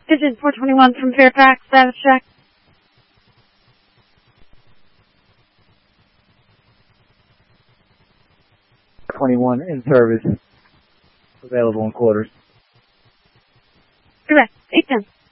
Pigeon 421 from Fairfax, status check. 21 in service. Available in quarters. Correct. 810.